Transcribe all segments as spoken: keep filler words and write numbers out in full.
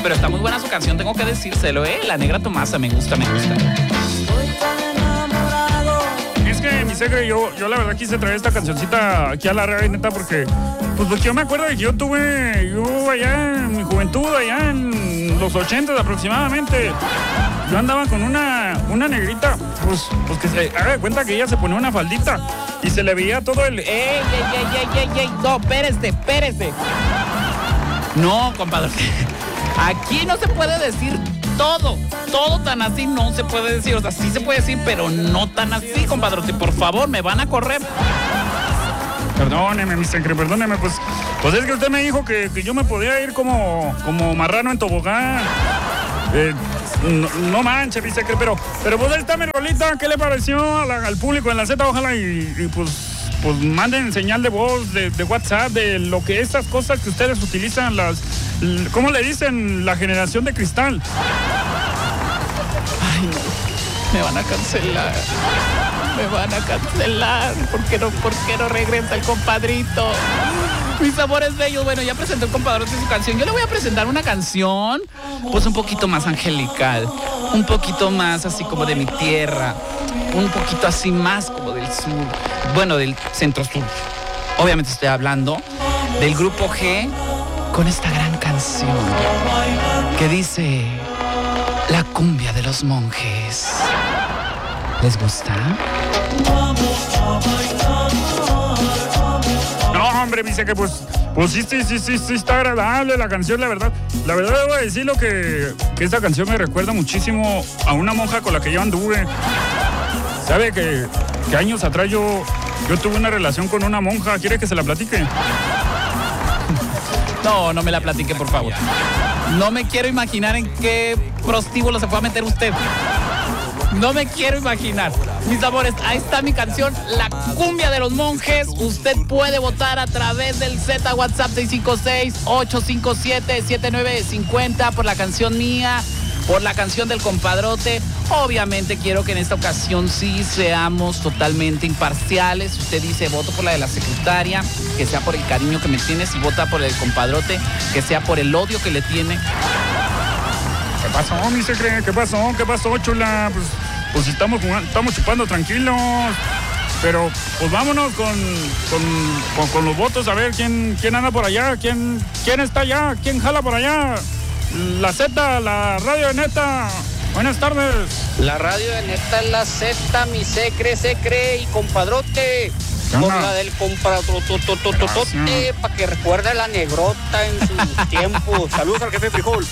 Pero está muy buena su canción, tengo que decírselo, ¿eh? La Negra Tomasa, me gusta, me gusta. Es que, mi secre, yo, yo la verdad quise traer esta cancioncita aquí a la radio, neta, porque, pues, porque yo me acuerdo de que yo tuve, yo allá en mi juventud, allá en los ochentas aproximadamente, yo andaba con una, una negrita, pues, pues que se haga de cuenta que ella se ponía una faldita y se le veía todo el... ¡Ey, ey, ey, ey, ey, ey! No, espérese, espérese. No, compadre. Aquí no se puede decir todo. Todo tan así no se puede decir. O sea, sí se puede decir, pero no tan así, compadre. Por favor, me van a correr. Perdóneme, mi secre, perdóneme, pues, pues es que usted me dijo que, que yo me podía ir como, como marrano en tobogán. Eh, no, no manches, mi secre, pero, pero pues ahí está mi rolita. ¿Qué le pareció a la, al público en la Z? Ojalá y, y pues, pues manden señal de voz, de, de WhatsApp, de lo que estas cosas que ustedes utilizan, las, ¿cómo le dicen? La generación de cristal. Ay, no, me van a cancelar. Me van a cancelar. ¿Por qué no, por qué no regresa el compadrito? Mis amores bellos. Bueno, ya presentó el compadrote su canción. Yo le voy a presentar una canción, pues un poquito más angelical, un poquito más así como de mi tierra, un poquito así más como del sur, bueno, del centro-sur. Obviamente estoy hablando del Grupo G con esta gran canción que dice La cumbia de los monjes. ¿Les gusta? No, hombre, dice que pues, pues sí, sí, sí, sí, sí, está agradable la canción, la verdad. La verdad debo decirlo que, que esta canción me recuerda muchísimo a una monja con la que yo anduve. ¿Sabe que, que años atrás yo, yo tuve una relación con una monja? ¿Quiere que se la platique? No, no me la platique, por favor. No me quiero imaginar en qué prostíbulo se puede meter usted. No me quiero imaginar. Mis amores, ahí está mi canción, La cumbia de los monjes. Usted puede votar a través del Z WhatsApp seis cinco seis, ocho cinco siete, siete nueve cinco cero por la canción mía, por la canción del compadrote. Obviamente quiero que en esta ocasión sí seamos totalmente imparciales. Usted dice voto por la de la secretaria, que sea por el cariño que me tiene. Si vota por el compadrote, que sea por el odio que le tiene. ¿Qué pasó, mi secre? ¿Qué pasó? ¿Qué pasó, chula? Pues, pues estamos jugando, estamos chupando tranquilos. Pero pues vámonos con, con, con, con los votos, a ver quién, quién anda por allá, quién, quién está allá, quién jala por allá. La Z, la radio de neta. Buenas tardes. La radio de neta es la Z, mi secre, secre y compadrote. Por la del compadrote, para que recuerde la negrota en sus tiempos. Saludos al jefe Frijol.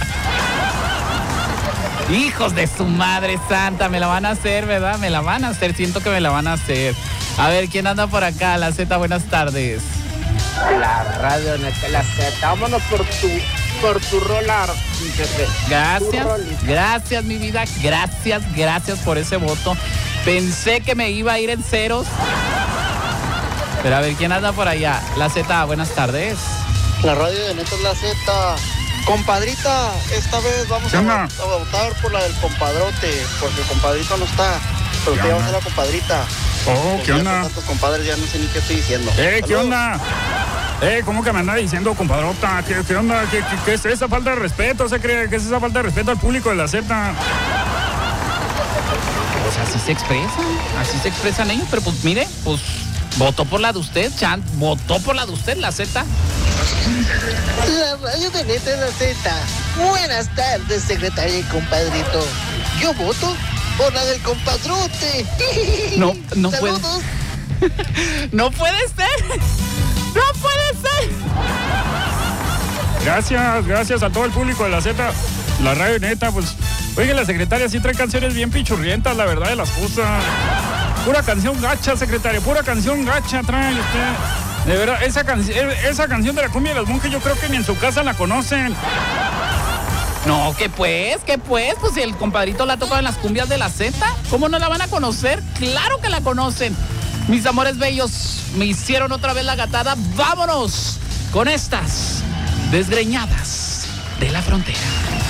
Hijos de su madre santa, me la van a hacer, ¿verdad? Me la van a hacer, siento que me la van a hacer. A ver, ¿quién anda por acá? La Z, buenas tardes. La radio de neta es la Z. Vámonos por tu... por tu rola. Gracias, gracias mi vida, gracias, gracias por ese voto. Pensé que me iba a ir en ceros. Pero a ver, ¿quién anda por allá? La Z, buenas tardes. La radio de neta es la Z. Compadrita, esta vez vamos a, a votar por la del compadrote, porque el compadrito no está. Pero te vamos a hacer la compadrita. Oh, pues ¿qué onda? Tantos compadres, ya no sé ni qué estoy diciendo. Eh, ¿qué onda? Eh, ¿cómo que me anda diciendo compadrota? ¿Qué, qué onda? ¿Qué, qué, ¿Qué es esa falta de respeto? ¿Se cree que es esa falta de respeto al público de la Z? Pues así se expresan, así se expresan ellos, pero pues mire, pues votó por la de usted, Chan, votó por la de usted, la Z. La radio de neta es la Z. Buenas tardes, secretaria y compadrito. Yo voto por la del compadrote. No, no puede. Saludos. No puede ser. No puede ser. Gracias, gracias a todo el público de la Z. La radio neta, pues, oye, la secretaria sí trae canciones bien pichurrientas, la verdad de las cosas. Pura canción gacha, secretaria, pura canción gacha trae usted. De verdad, esa, can esa canción de la cumbia de los monjes yo creo que ni en su casa la conocen. No, ¿qué pues? ¿Qué pues? Pues si el compadrito la ha tocado en las cumbias de la Z, ¿cómo no la van a conocer? ¡Claro que la conocen! Mis amores bellos, me hicieron otra vez la gatada. ¡Vámonos con estas desgreñadas de la frontera!